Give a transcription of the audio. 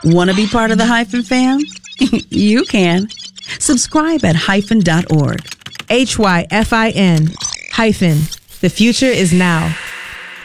Want to be part of the Hyphen fam? You can. Subscribe at hyphen.org. HYFIN. Hyphen. The future is now.